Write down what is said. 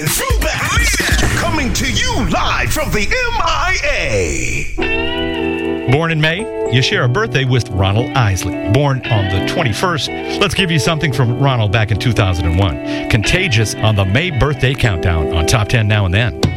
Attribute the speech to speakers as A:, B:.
A: Throwback. Coming to you live from the MIA.
B: Born in May, you share a birthday with Ronald Isley. Born on the 21st, let's give you something from Ronald back in 2001. Contagious on the May birthday countdown on Top 10 Now and Then.